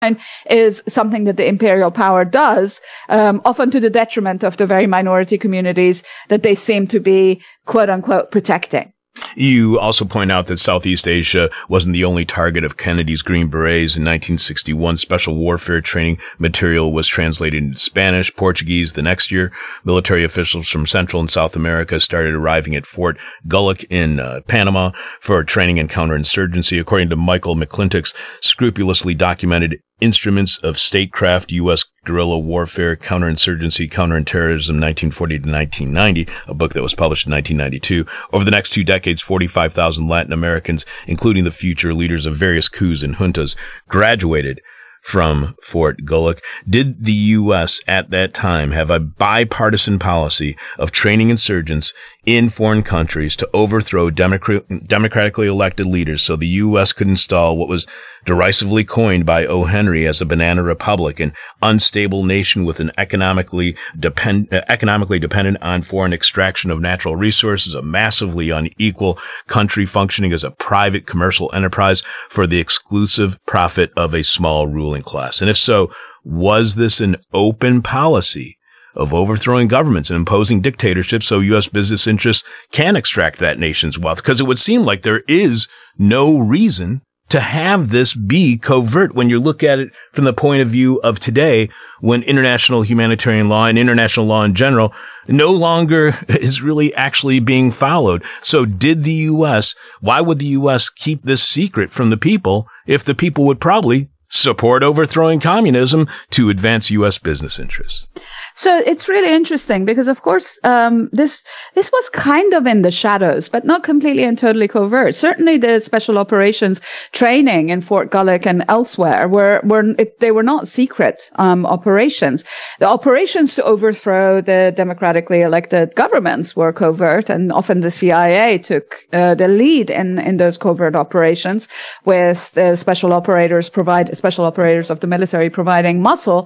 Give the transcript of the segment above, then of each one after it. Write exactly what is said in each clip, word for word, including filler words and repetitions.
is something that the imperial power does, um, often to the detriment of the very minority communities that they seem to be, quote unquote, protecting. You also point out that Southeast Asia wasn't the only target of Kennedy's Green Berets. In nineteen sixty-one, special warfare training material was translated into Spanish, Portuguese. The next year, military officials from Central and South America started arriving at Fort Gulluk in uh, Panama for training and counterinsurgency. According to Michael McClintock's scrupulously documented Instruments of Statecraft, U S Guerrilla Warfare, Counterinsurgency, Counterterrorism, nineteen forty to nineteen ninety, a book that was published in nineteen ninety-two. Over the next two decades, forty-five thousand Latin Americans, including the future leaders of various coups and juntas, graduated from Fort Gulluk. Did the U S at that time have a bipartisan policy of training insurgents in foreign countries to overthrow democrat- democratically elected leaders so the U S could install what was derisively coined by O. Henry as a banana republic, an unstable nation with an economically depend- uh, economically dependent on foreign extraction of natural resources, a massively unequal country functioning as a private commercial enterprise for the exclusive profit of a small ruling class? And if so, was this an open policy of overthrowing governments and imposing dictatorships so U S business interests can extract that nation's wealth? Because it would seem like there is no reason to have this be covert when you look at it from the point of view of today, when international humanitarian law and international law in general no longer is really actually being followed. So did the U S, why would the U S keep this secret from the people if the people would probably support overthrowing communism to advance U S business interests? So it's really interesting because, of course, um, this this was kind of in the shadows, but not completely and totally covert. Certainly, the special operations training in Fort Gulluk and elsewhere were were it, they were not secret um, operations. The operations to overthrow the democratically elected governments were covert, and often the C I A took uh, the lead in in those covert operations, with the special operators provide special operators of the military providing muscle.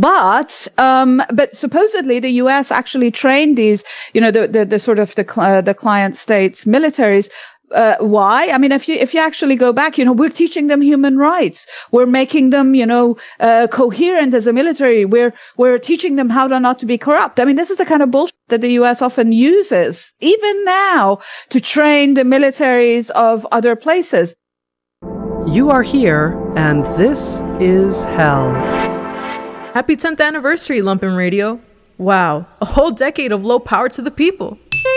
But um, but supposedly the U S actually trained these, you know, the, the, the sort of the, uh, the client states militaries. Uh, why? I mean, if you, if you actually go back, you know, we're teaching them human rights. We're making them, you know, uh, coherent as a military. We're, we're teaching them how to not to be corrupt. I mean, this is the kind of bullshit that the U S often uses, even now, to train the militaries of other places. You are here, and this is hell. Happy tenth anniversary, Lumpen Radio. Wow, a whole decade of low power to the people.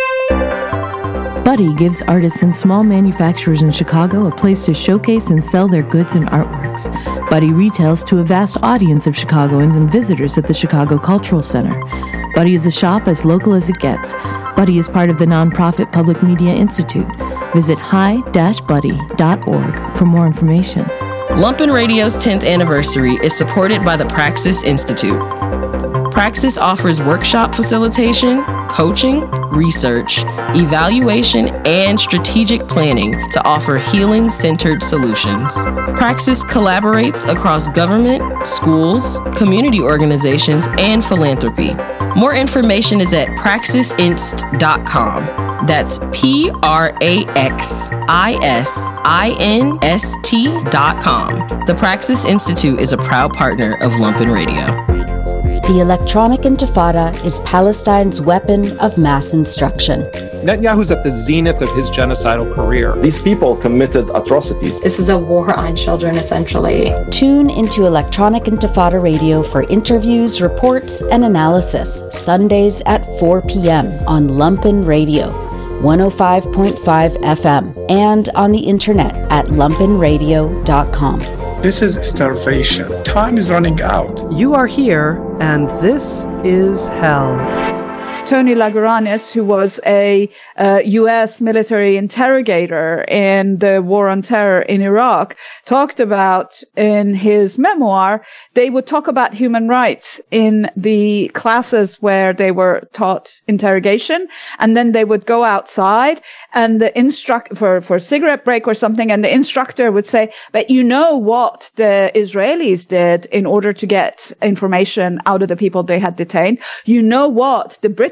Buddy gives artists and small manufacturers in Chicago a place to showcase and sell their goods and artworks. Buddy retails to a vast audience of Chicagoans and visitors at the Chicago Cultural Center. Buddy is a shop as local as it gets. Buddy is part of the nonprofit Public Media Institute. Visit hi dash buddy dot org for more information. Lumpen Radio's tenth anniversary is supported by the Praxis Institute. Praxis offers workshop facilitation, coaching, research, evaluation, and strategic planning to offer healing-centered solutions. Praxis collaborates across government, schools, community organizations, and philanthropy. More information is at praxis inst dot com. That's P R A X I S I N S T dot com. The Praxis Institute is a proud partner of Lumpen Radio. The electronic intifada is Palestine's weapon of mass instruction. Netanyahu's at the zenith of his genocidal career. These people committed atrocities. This is a war on children, essentially. Tune into Electronic Intifada Radio for interviews, reports, and analysis, Sundays at four p.m. on Lumpen Radio, one oh five point five F M, and on the internet at lumpen radio dot com. This is starvation. Time is running out. You are here, and this is hell. Tony Lagaranis, who was a uh, U S military interrogator in the war on terror in Iraq, talked about in his memoir, they would talk about human rights in the classes where they were taught interrogation, and then they would go outside and the instruct for for a cigarette break or something, and the instructor would say, but you know what the Israelis did in order to get information out of the people they had detained? You know what the British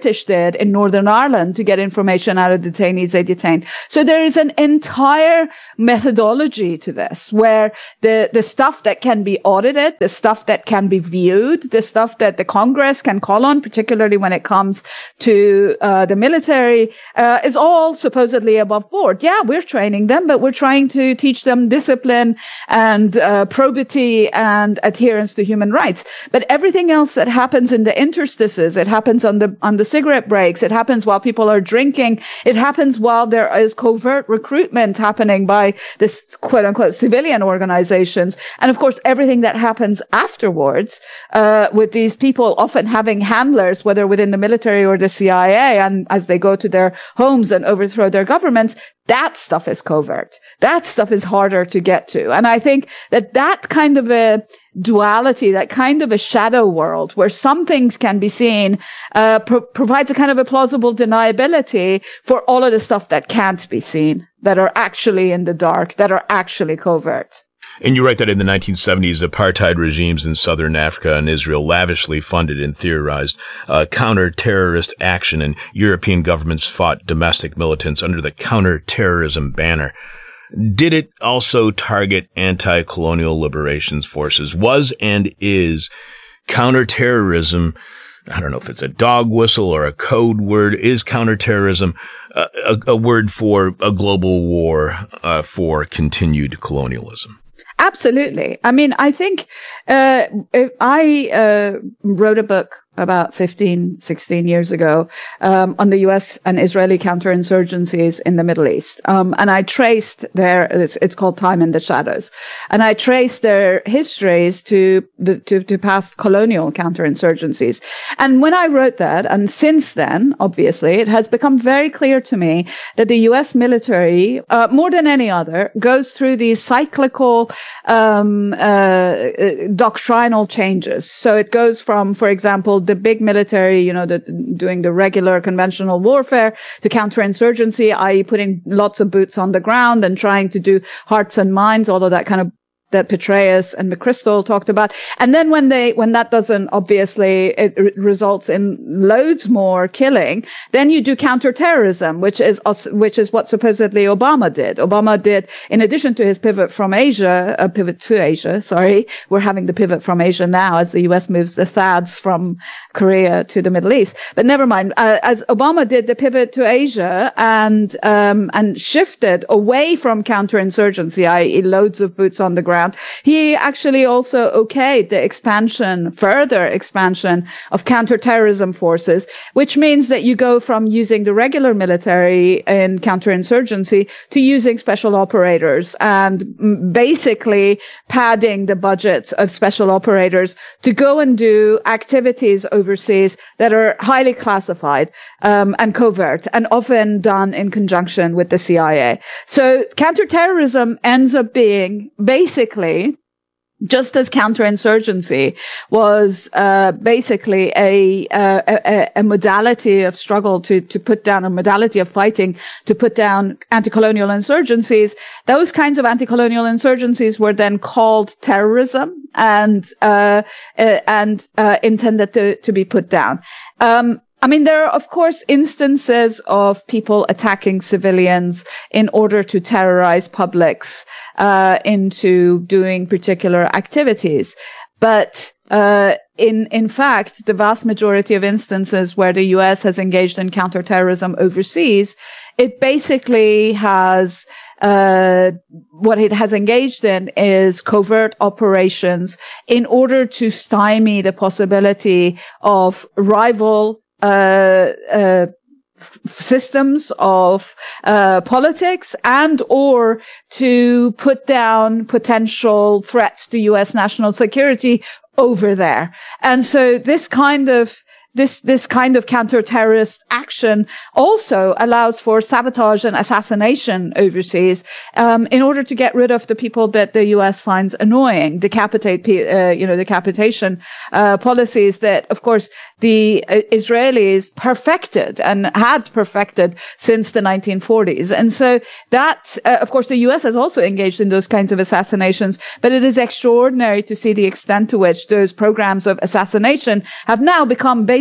British did in Northern Ireland to get information out of detainees they detained. So there is an entire methodology to this where the, the stuff that can be audited, the stuff that can be viewed, the stuff that the Congress can call on, particularly when it comes to uh, the military, uh, is all supposedly above board. Yeah, we're training them, but we're trying to teach them discipline and uh, probity and adherence to human rights. But everything else that happens in the interstices, it happens on the on the cigarette breaks, it happens while people are drinking, it happens while there is covert recruitment happening by this quote unquote civilian organizations, and of course everything that happens afterwards uh, with these people often having handlers, whether within the military or the C I A, and as they go to their homes and overthrow their governments. That stuff is covert. That stuff is harder to get to. And I think that that kind of a duality, that kind of a shadow world where some things can be seen, uh, pro- provides a kind of a plausible deniability for all of the stuff that can't be seen, that are actually in the dark, that are actually covert. And you write that in the nineteen seventies, apartheid regimes in southern Africa and Israel lavishly funded and theorized uh, counter-terrorist action, and European governments fought domestic militants under the counter-terrorism banner. Did it also target anti-colonial liberations forces? Was and is counter-terrorism, I don't know if it's a dog whistle or a code word, is counterterrorism uh, a, a word for a global war uh, for continued colonialism? Absolutely. I mean, I think uh, I uh, wrote a book about fifteen, sixteen years ago um, on the U S and Israeli counterinsurgencies in the Middle East. Um, and I traced their, it's, it's called Time in the Shadows. And I traced their histories to, the, to, to past colonial counterinsurgencies. And when I wrote that, and since then, obviously, it has become very clear to me that the U S military, uh, more than any other, goes through these cyclical, um, uh, doctrinal changes. So it goes from, for example, the big military, you know, the, doing the regular conventional warfare to counterinsurgency, that is putting lots of boots on the ground and trying to do hearts and minds, all of that kind of that Petraeus and McChrystal talked about. And then when they, when that doesn't, obviously, it r- results in loads more killing, then you do counterterrorism, which is, which is what supposedly Obama did. Obama did, in addition to his pivot from Asia, a uh, pivot to Asia, sorry, we're having the pivot from Asia now as the U S moves the T H A A Ds from Korea to the Middle East. But never mind, uh, as Obama did the pivot to Asia and, um, and shifted away from counterinsurgency, that is loads of boots on the ground, he actually also okayed the expansion, further expansion of counterterrorism forces, which means that you go from using the regular military in counterinsurgency to using special operators and basically padding the budgets of special operators to go and do activities overseas that are highly classified um, and covert and often done in conjunction with the C I A. So counterterrorism ends up being basically just as counterinsurgency was uh, basically a, a a modality of struggle to to put down, a modality of fighting to put down anti-colonial insurgencies. Those kinds of anti-colonial insurgencies were then called terrorism and uh, uh and uh, intended to to be put down. Um, I mean, there are, of course, instances of people attacking civilians in order to terrorize publics uh into doing particular activities. But uh in in fact, the vast majority of instances where the U S has engaged in counterterrorism overseas, it basically has uh what it has engaged in is covert operations in order to stymie the possibility of rival Uh, uh, f- systems of, uh, politics and or to put down potential threats to U S national security over there. And so this kind of This, this kind of counter-terrorist action also allows for sabotage and assassination overseas, um, in order to get rid of the people that the U S finds annoying, decapitate, uh, you know, decapitation, uh, policies that, of course, the uh, Israelis perfected and had perfected since the nineteen forties. And so that, uh, of course, the U S has also engaged in those kinds of assassinations, but it is extraordinary to see the extent to which those programs of assassination have now become basically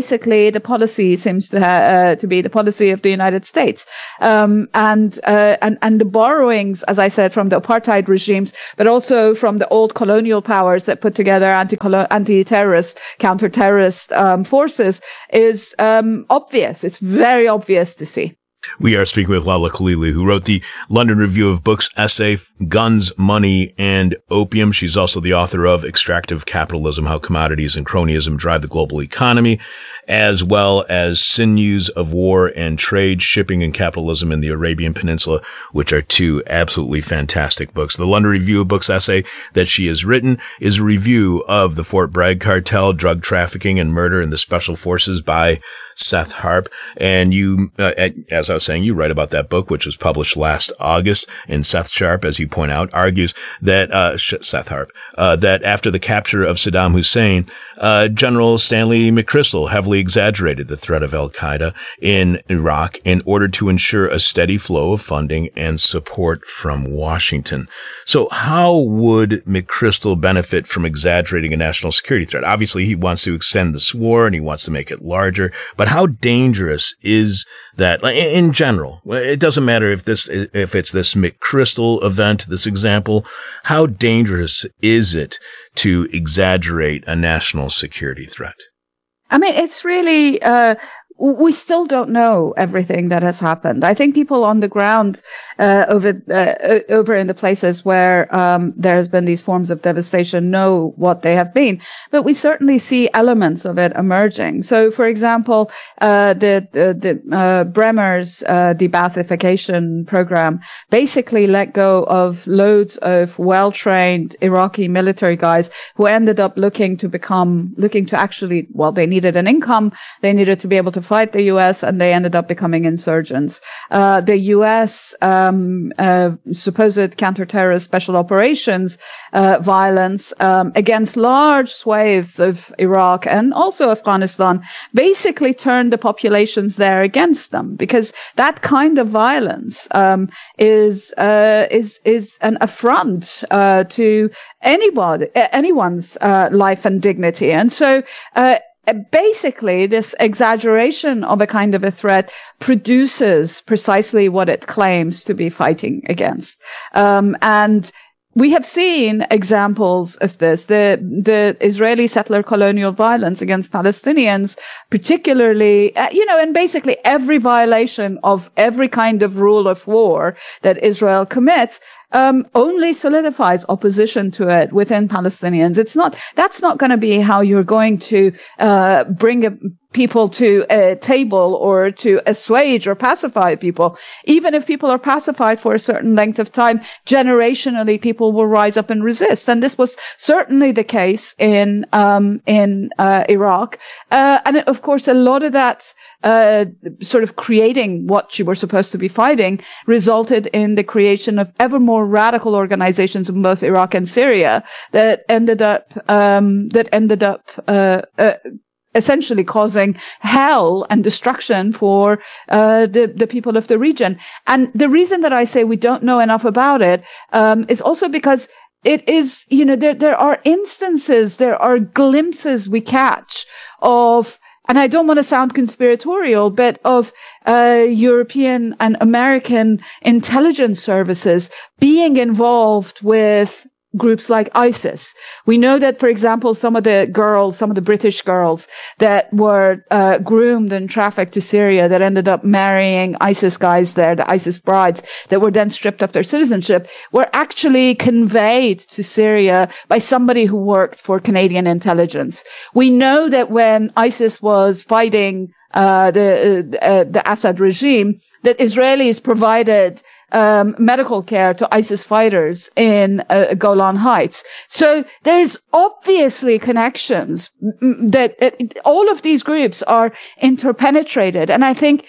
basically the policy seems to ha- uh, to be the policy of the United States. Um, and, uh, and, and the borrowings, as I said, from the apartheid regimes, but also from the old colonial powers that put together anti anti-terrorist, counter-terrorist, um, forces is, um, obvious. It's very obvious to see. We are speaking with Lala Khalili, who wrote the London Review of Books essay, Guns, Money, and Opium. She's also the author of Extractive Capitalism, How Commodities and Cronyism Drive the Global Economy, as well as Sinews of War and Trade, Shipping and Capitalism in the Arabian Peninsula, which are two absolutely fantastic books. The London Review of Books essay that she has written is a review of the Fort Bragg cartel, drug trafficking and murder in the Special Forces by Seth Harp. And you, uh, as I was saying, you write about that book, which was published last August. And Seth Sharp, as you point out, argues that, uh, Seth Harp, uh, that after the capture of Saddam Hussein, uh, General Stanley McChrystal heavily exaggerated the threat of al-Qaeda in Iraq in order to ensure a steady flow of funding and support from Washington. So how would McChrystal benefit from exaggerating a national security threat? Obviously, he wants to extend this war and he wants to make it larger, but how dangerous is that in general? It doesn't matter if this, if it's this McChrystal event, this example, how dangerous is it to exaggerate a national security threat? I mean, it's really, uh, we still don't know everything that has happened. I think people on the ground, uh, over, uh, over in the places where, um, there has been these forms of devastation know what they have been, but we certainly see elements of it emerging. So, for example, uh, the, the, the uh, Bremer's, uh, de-Baathification program basically let go of loads of well-trained Iraqi military guys who ended up looking to become, looking to actually, well, they needed an income, they needed to be able to fight the U S, and they ended up becoming insurgents. Uh, the U S, um, uh, supposed counter-terrorist special operations, uh, violence, um, against large swathes of Iraq and also Afghanistan basically turned the populations there against them, because that kind of violence, um, is, uh, is, is an affront, uh, to anybody, anyone's, uh, life and dignity. And so, uh, basically, this exaggeration of a kind of a threat produces precisely what it claims to be fighting against. Um, and we have seen examples of this. The, the Israeli settler colonial violence against Palestinians, particularly, uh, you know, and basically every violation of every kind of rule of war that Israel commits, Um, only solidifies opposition to it within Palestinians. It's not, that's not going to be how you're going to, uh, bring a, people to a table or to assuage or pacify people. Even if people are pacified for a certain length of time, generationally, people will rise up and resist. And this was certainly the case in, um, in, uh, Iraq. Uh, and of course, a lot of that, uh, sort of creating what you were supposed to be fighting resulted in the creation of ever more radical organizations in both Iraq and Syria that ended up, um, that ended up, uh, uh, essentially causing hell and destruction for uh the the people of the region. And the reason that I say we don't know enough about it um is also because it is, you know, there there are instances, there are glimpses we catch of, and I don't want to sound conspiratorial, but of uh European and American intelligence services being involved with groups like ISIS. We know that, for example, some of the girls, some of the British girls that were uh, groomed and trafficked to Syria that ended up marrying ISIS guys there, the ISIS brides, that were then stripped of their citizenship, were actually conveyed to Syria by somebody who worked for Canadian intelligence. We know that when ISIS was fighting uh the uh, the Assad regime, that Israelis provided um medical care to ISIS fighters in uh, Golan Heights. So there's obviously connections that uh, all of these groups are interpenetrated. And I think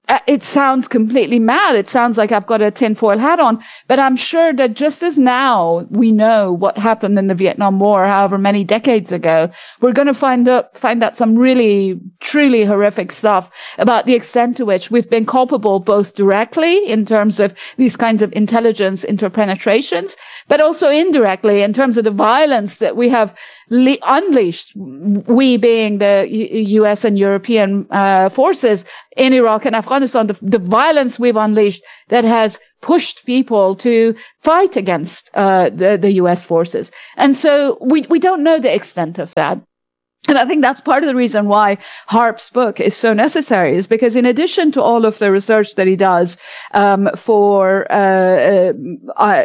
it sounds completely mad. It sounds like I've got a tinfoil hat on, but I'm sure that just as now we know what happened in the Vietnam War, however many decades ago, we're going to find out, find out some really, truly horrific stuff about the extent to which we've been culpable both directly in terms of these kinds of intelligence interpenetrations, but also indirectly in terms of the violence that we have le- unleashed, we being the U- US and European uh, forces in Iraq and Afghanistan, the, the violence we've unleashed that has pushed people to fight against uh, the, the U S forces. And so we, we don't know the extent of that. And I think that's part of the reason why Harp's book is so necessary, is because in addition to all of the research that he does um, for uh, uh,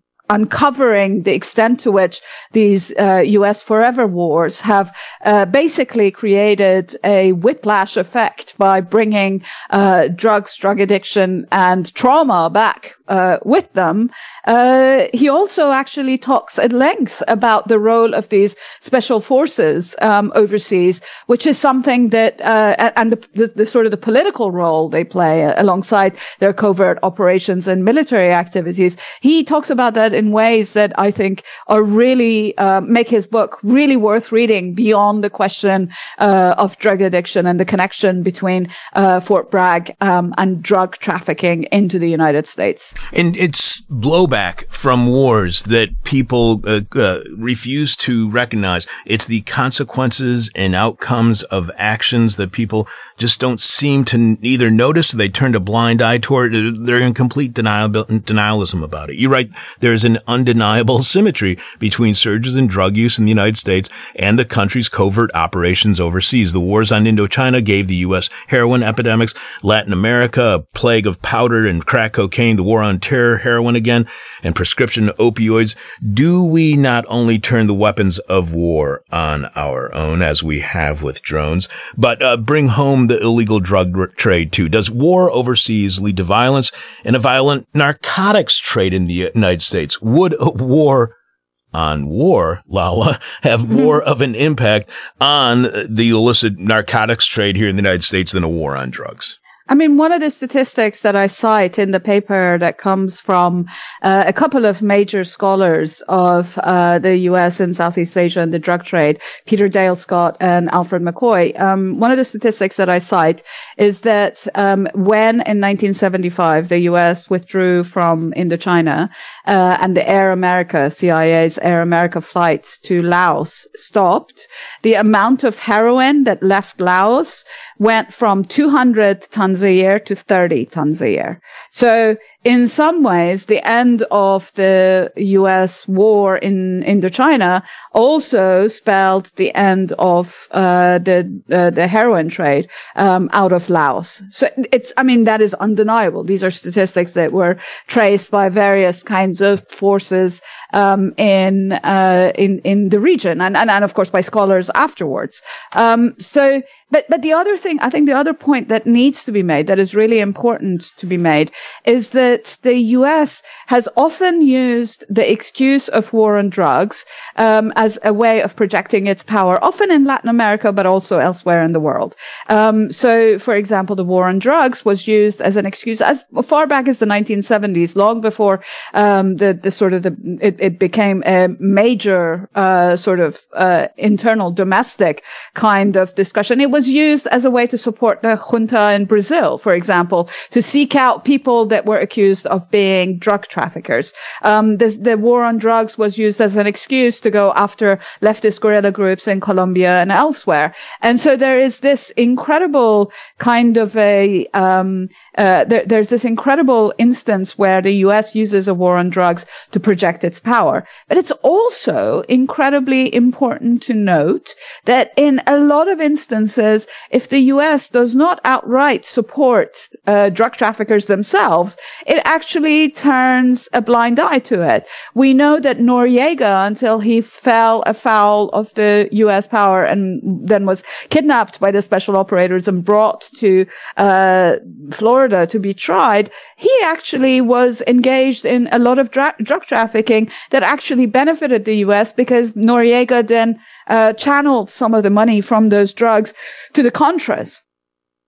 uncovering the extent to which these uh, U S forever wars have uh, basically created a whiplash effect by bringing uh, drugs, drug addiction, and trauma back uh, with them. Uh, he also actually talks at length about the role of these special forces um, overseas, which is something that, uh, and the, the, the sort of the political role they play uh, alongside their covert operations and military activities. He talks about that in ways that I think are really, uh, make his book really worth reading beyond the question uh, of drug addiction and the connection between uh, Fort Bragg um, and drug trafficking into the United States. And it's blowback from wars that people uh, uh, refuse to recognize. It's the consequences and outcomes of actions that people just don't seem to either notice or they turned a blind eye toward. They're in complete denial, denialism about it. You write, there's an undeniable symmetry between surges in drug use in the United States and the country's covert operations overseas. The wars on Indochina gave the U S heroin epidemics, Latin America, a plague of powder and crack cocaine, the war on terror, heroin again, and prescription opioids. Do we not only turn the weapons of war on our own, as we have with drones, but uh, bring home the illegal drug r- trade too? Does war overseas lead to violence and a violent narcotics trade in the United States? Would a war on war, Lala, have more of an impact on the illicit narcotics trade here in the United States than a war on drugs? I mean, one of the statistics that I cite in the paper that comes from uh, a couple of major scholars of uh, the U S and Southeast Asia and the drug trade, Peter Dale Scott and Alfred McCoy. Um, one of the statistics that I cite is that um, when in nineteen seventy-five the U S withdrew from Indochina uh, and the Air America, C I A's Air America flights to Laos stopped, the amount of heroin that left Laos went from two hundred tons a year to thirty tons a year. So in some ways, the end of the U S war in Indochina also spelled the end of uh, the uh, the heroin trade um, out of Laos. So it's, I mean, that is undeniable. These are statistics that were traced by various kinds of forces um, in uh, in in the region, and, and and of course by scholars afterwards. Um, so, but but the other thing, I think, the other point that needs to be made, that is really important to be made, is that the U S has often used the excuse of war on drugs um, as a way of projecting its power, often in Latin America, but also elsewhere in the world. Um, so, for example, the war on drugs was used as an excuse as far back as the nineteen seventies, long before um, the, the sort of the it, it became a major uh, sort of uh, internal domestic kind of discussion. It was used as a way to support the junta in Brazil, for example, to seek out people that were accused of being drug traffickers. Um, this, the war on drugs was used as an excuse to go after leftist guerrilla groups in Colombia and elsewhere. And so there is this incredible kind of a, um, uh, there, there's this incredible instance where the U S uses a war on drugs to project its power. But it's also incredibly important to note that in a lot of instances, if the U S does not outright support uh, drug traffickers themselves, it actually turns a blind eye to it. We know that Noriega, until he fell afoul of the U S power and then was kidnapped by the special operators and brought to uh Florida to be tried, he actually was engaged in a lot of dra- drug trafficking that actually benefited the U S because Noriega then uh channeled some of the money from those drugs to the Contras.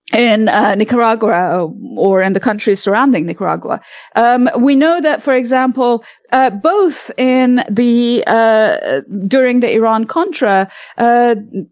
in uh, Nicaragua or in the countries surrounding Nicaragua. Um, we know that, for example, uh, both in the, uh, during the Iran-Contra, uh,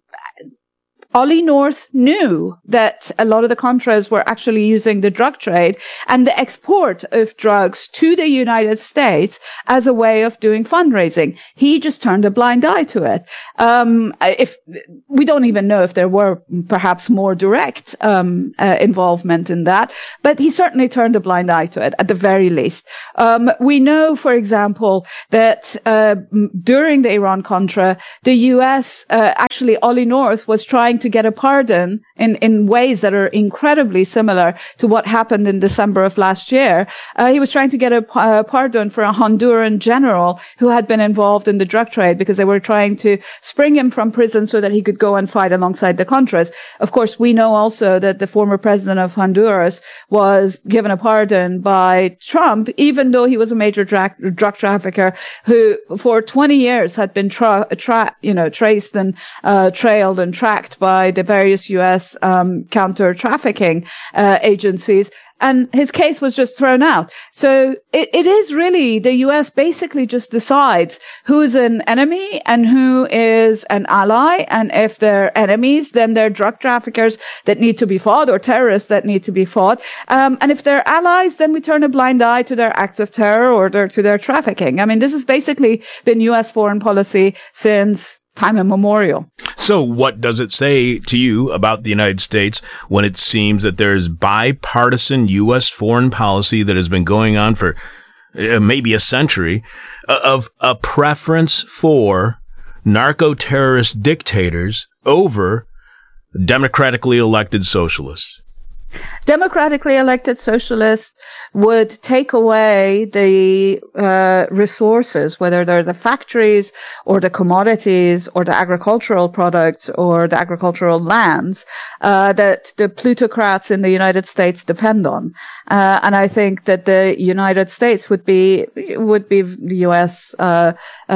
Ollie North knew that a lot of the Contras were actually using the drug trade and the export of drugs to the United States as a way of doing fundraising. He just turned a blind eye to it. Um, if we don't even know if there were perhaps more direct um, uh, involvement in that, but he certainly turned a blind eye to it at the very least. Um, we know, for example, that uh, during the Iran-Contra, the U S uh, actually Ollie North was trying to to get a pardon in, in ways that are incredibly similar to what happened in December of last year. Uh, he was trying to get a uh, pardon for a Honduran general who had been involved in the drug trade because they were trying to spring him from prison so that he could go and fight alongside the Contras. Of course, we know also that the former president of Honduras was given a pardon by Trump, even though he was a major dra- drug trafficker who for twenty years had been tra- tra- you know, traced and uh, trailed and tracked by by the various U S um, counter-trafficking uh, agencies, and his case was just thrown out. So it, it is really the U S basically just decides who's an enemy and who is an ally, and if they're enemies, then they're drug traffickers that need to be fought or terrorists that need to be fought. Um, and if they're allies, then we turn a blind eye to their acts of terror or their, to their trafficking. I mean, this has basically been U S foreign policy since time immemorial. So what does it say to you about the United States when it seems that there's bipartisan U S foreign policy that has been going on for uh, maybe a century uh, of a preference for narco-terrorist dictators over democratically elected socialists? Democratically elected socialists would take away the uh, resources, whether they're the factories or the commodities or the agricultural products or the agricultural lands uh, that the plutocrats in the United States depend on. Uh, and I think that the United States would be would be the U S uh,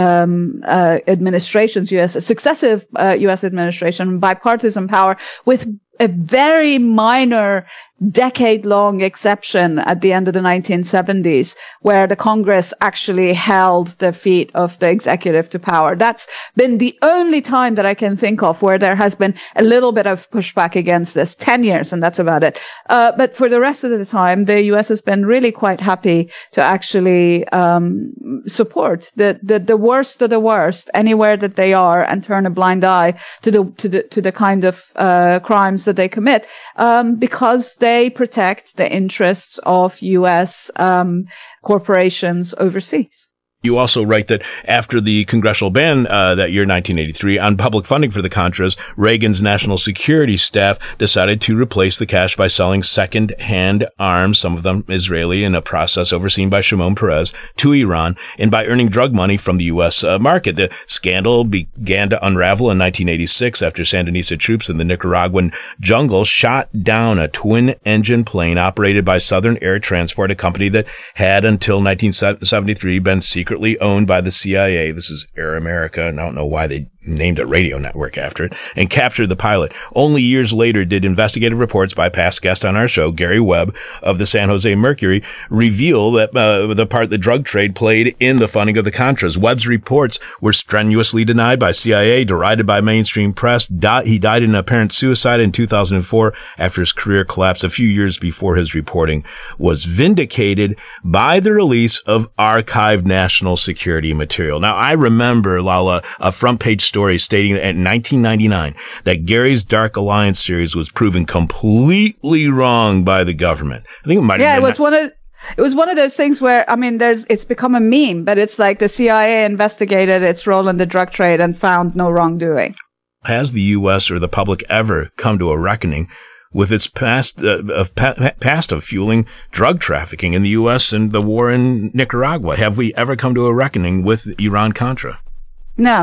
um, uh, administrations, U S successive uh, U S administration, bipartisan power with a very minor decade-long exception at the end of the nineteen seventies, where the Congress actually held the feet of the executive to power. That's been the only time that I can think of where there has been a little bit of pushback against this. Ten years, and that's about it. Uh, but for the rest of the time, the U S has been really quite happy to actually um, support the, the the worst of the worst anywhere that they are, and turn a blind eye to the to the to the kind of uh, crimes that they commit, um, because they They protect the interests of U S um, corporations overseas. You also write that after the congressional ban uh, that year, nineteen eighty-three, on public funding for the Contras, Reagan's national security staff decided to replace the cash by selling second-hand arms, some of them Israeli, in a process overseen by Shimon Peres, to Iran, and by earning drug money from the U S uh, market. The scandal began to unravel in nineteen eighty-six after Sandinista troops in the Nicaraguan jungle shot down a twin-engine plane operated by Southern Air Transport, a company that had until nineteen seventy-three been secretly owned by the C I A. This is Air America, and I don't know why they named a radio network after it, and captured the pilot. Only years later did investigative reports by past guest on our show, Gary Webb of the San Jose Mercury, reveal that uh, the part the drug trade played in the funding of the Contras. Webb's reports were strenuously denied by C I A, derided by mainstream press. Di- he died in apparent suicide in two thousand four after his career collapsed a few years before his reporting was vindicated by the release of archived national security material. Now, I remember, Lala, a front page story stating that in nineteen ninety-nine that Gary's Dark Alliance series was proven completely wrong by the government. I think it might yeah, have been it was one of it was one of those things where, I mean, there's it's become a meme, but it's like the C I A investigated its role in the drug trade and found no wrongdoing. Has the U S or the public ever come to a reckoning with its past uh, of pa- past of fueling drug trafficking in the U S and the war in Nicaragua? Have we ever come to a reckoning with Iran-Contra? No.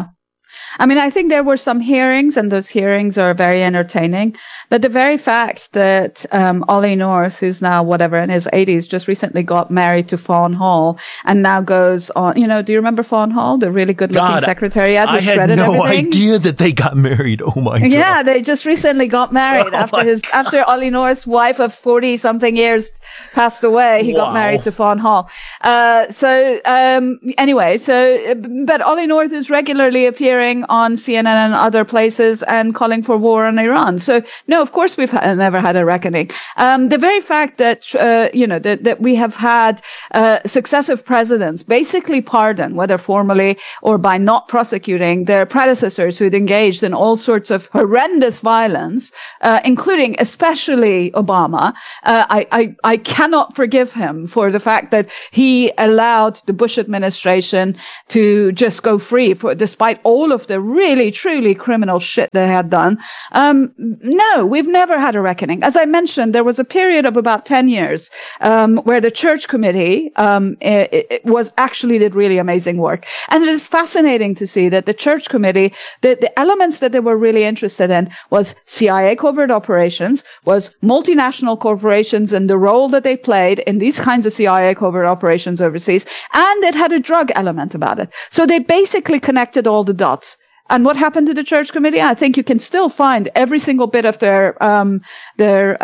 I mean, I think there were some hearings, and those hearings are very entertaining. But the very fact that um, Ollie North, who's now whatever in his eighties, just recently got married to Fawn Hall, and now goes on. You know, do you remember Fawn Hall, the really good-looking God, secretariat who I had shredded no everything? idea that they got married. Oh my God! Yeah, they just recently got married oh after his God. after Ollie North's wife of forty something years passed away. He wow. got married to Fawn Hall. Uh, so um, anyway, so but Ollie North is regularly appearing on C N N and other places and calling for war on Iran. So no, of course we've ha- never had a reckoning. Um, the very fact that, uh, you know, that, that we have had, uh, successive presidents basically pardon, whether formally or by not prosecuting their predecessors who'd engaged in all sorts of horrendous violence, uh, including especially Obama. Uh, I, I, I cannot forgive him for the fact that he allowed the Bush administration to just go free for, despite all of the really, truly criminal shit they had done. Um, no, we've never had a reckoning. As I mentioned, there was a period of about ten years, um, where the church committee, um, it, it was actually did really amazing work. And it is fascinating to see that the church committee, the, the elements that they were really interested in was C I A covert operations, was multinational corporations and the role that they played in these kinds of C I A covert operations overseas. And it had a drug element about it. So they basically connected all the dots. And what happened to the church committee? I think you can still find every single bit of their um their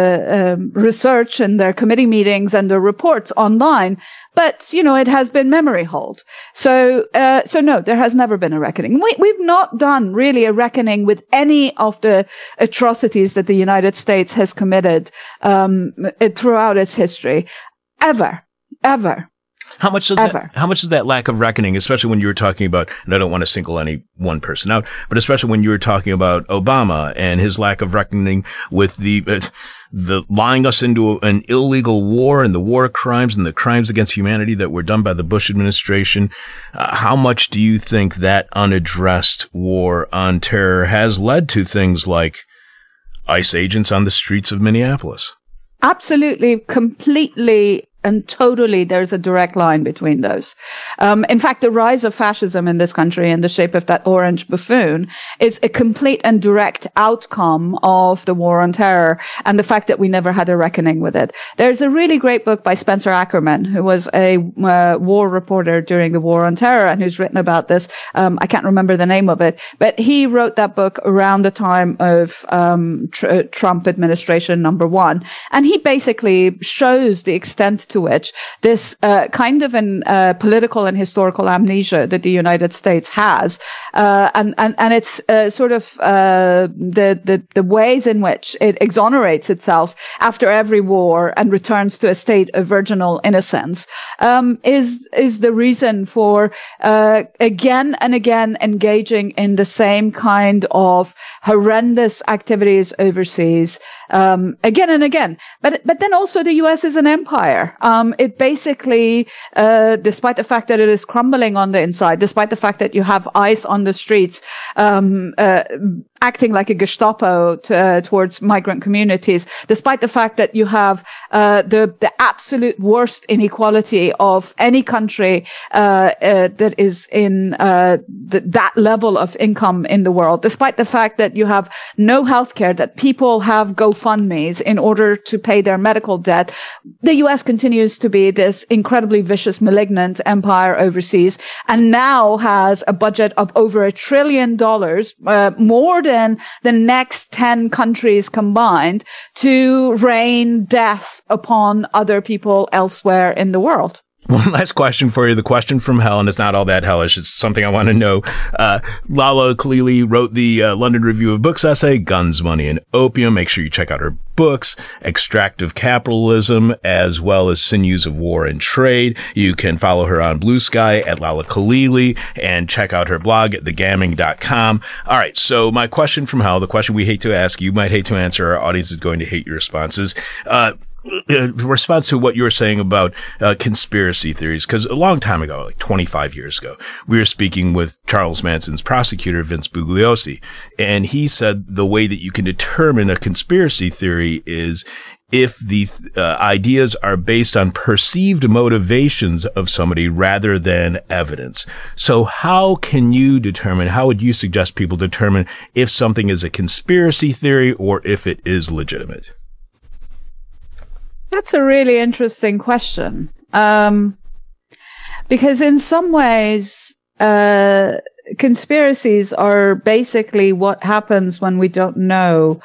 uh um, research and their committee meetings and their reports online. But, you know, it has been memory hold. So, uh, so no, there has never been a reckoning. We, we've not done really a reckoning with any of the atrocities that the United States has committed, um, throughout its history. Ever. Ever. How much does that, how much is that lack of reckoning, especially when you were talking about, and I don't want to single any one person out, but especially when you were talking about Obama and his lack of reckoning with the, uh, the lying us into an illegal war and the war crimes and the crimes against humanity that were done by the Bush administration. Uh, how much do you think that unaddressed war on terror has led to things like ICE agents on the streets of Minneapolis? Absolutely, completely and totally, there's a direct line between those. Um, in fact, the rise of fascism in this country in the shape of that orange buffoon is a complete and direct outcome of the war on terror and the fact that we never had a reckoning with it. There's a really great book by Spencer Ackerman, who was a uh, war reporter during the war on terror and who's written about this. Um, I can't remember the name of it, but he wrote that book around the time of um, tr- Trump administration number one. And he basically shows the extent to which this uh, kind of an uh, political and historical amnesia that the United States has, uh, and and and it's uh, sort of uh, the the the ways in which it exonerates itself after every war and returns to a state of virginal innocence, um, is is the reason for uh, again and again engaging in the same kind of horrendous activities overseas, um, again and again. But but then also the U S is an empire. Um, it basically, uh, despite the fact that it is crumbling on the inside, despite the fact that you have ICE on the streets, um, uh, acting like a Gestapo to, uh, towards migrant communities, despite the fact that you have uh, the the absolute worst inequality of any country uh, uh, that is in uh, th- that level of income in the world, despite the fact that you have no healthcare, that people have GoFundMes in order to pay their medical debt, the U S continues to be this incredibly vicious, malignant empire overseas, and now has a budget of over a trillion dollars, uh, more than than the next ten countries combined, to rain death upon other people elsewhere in the world. One last question for you. The question from hell, and it's not all that hellish. It's something I want to know. Uh, Lala Khalili wrote the uh, London Review of Books essay, Guns, Money, and Opium. Make sure you check out her books, Extractive Capitalism, as well as Sinews of War and Trade. You can follow her on Blue Sky at Lala Khalili and check out her blog at the gamming dot com. All right. So my question from hell, the question we hate to ask, you might hate to answer, our audience is going to hate your responses. Uh, in response to what you were saying about uh, conspiracy theories, because a long time ago, like twenty-five years ago, we were speaking with Charles Manson's prosecutor, Vince Bugliosi, and he said the way that you can determine a conspiracy theory is if the uh, ideas are based on perceived motivations of somebody rather than evidence. So how can you determine, how would you suggest people determine if something is a conspiracy theory or if it is legitimate? That's a really interesting question. Um, because in some ways, uh, conspiracies are basically what happens when we don't know,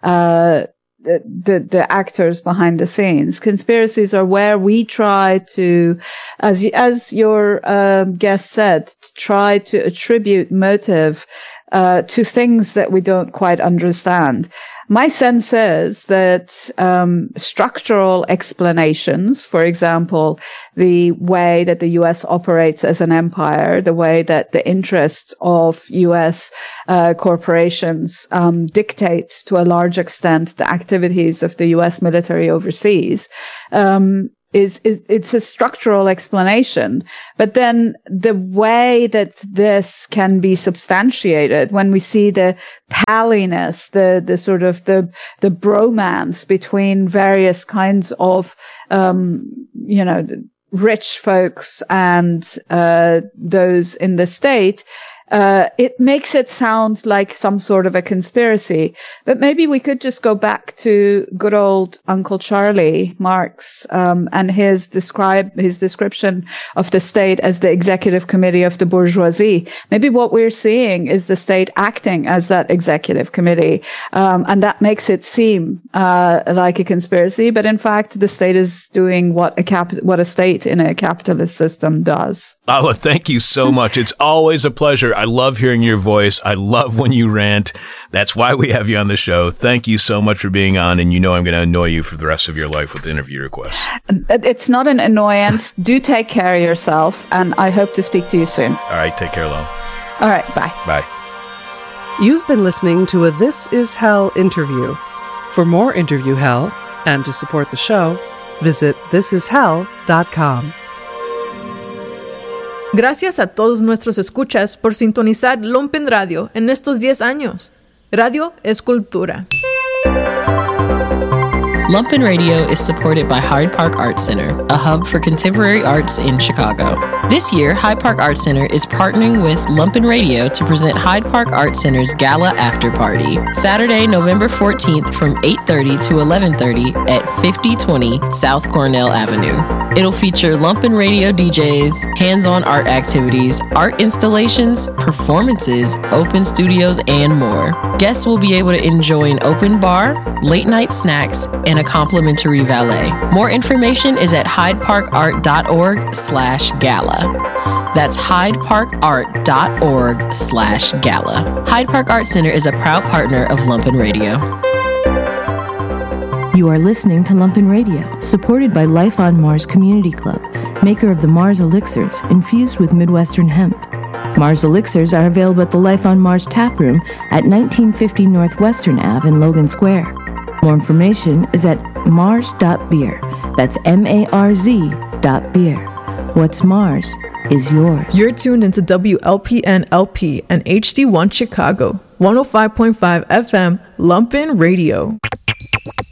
uh, the, the, the actors behind the scenes. Conspiracies are where we try to, as, as your, um, guest said, try to attribute motive, uh, to things that we don't quite understand. My sense is that um, structural explanations, for example, the way that the U S operates as an empire, the way that the interests of U S uh, corporations um, dictate to a large extent the activities of the U S military overseas, um, Is, is, it's a structural explanation. But then the way that this can be substantiated when we see the palliness, the, the sort of the, the bromance between various kinds of, um, you know, rich folks and, uh, those in the state, Uh, it makes it sound like some sort of a conspiracy, but maybe we could just go back to good old Uncle Charlie Marx, um, and his describe, his description of the state as the executive committee of the bourgeoisie. Maybe what we're seeing is the state acting as that executive committee. Um, and that makes it seem, uh, like a conspiracy, but in fact, the state is doing what a cap, what a state in a capitalist system does. Ala, thank you so much. It's always a pleasure. I love hearing your voice. I love when you rant. That's why we have you on the show. Thank you so much for being on. And you know I'm going to annoy you for the rest of your life with interview requests. It's not an annoyance. Do take care of yourself. And I hope to speak to you soon. All right. Take care, Lon. All right. Bye. Bye. You've been listening to a This Is Hell interview. For more interview hell and to support the show, visit this is hell dot com. Gracias a todos nuestros escuchas por sintonizar Lumpen Radio en estos diez años. Radio es cultura. Lumpen Radio is supported by Hyde Park Art Center, a hub for contemporary arts in Chicago. This year, Hyde Park Art Center is partnering with Lumpen Radio to present Hyde Park Art Center's Gala After Party, Saturday, November fourteenth from eight thirty to eleven thirty at fifty twenty South Cornell Avenue. It'll feature Lumpen Radio D Js, hands-on art activities, art installations, performances, open studios, and more. Guests will be able to enjoy an open bar, late-night snacks, and a complimentary valet. More information is at hyde park art dot org slash gala. That's hyde park art dot org slash gala. Hyde Park Art Center is a proud partner of Lumpen Radio. You are listening to Lumpen Radio, supported by Life on Mars Community Club, maker of the Mars Elixirs, infused with Midwestern hemp. Mars Elixirs are available at the Life on Mars tap room at nineteen fifty Northwestern Avenue in Logan Square. More information is at mars dot beer. That's M A R Z dot beer. What's Mars is yours. You're tuned into W L P N L P and H D one Chicago, one oh five point five F M, Lumpen Radio.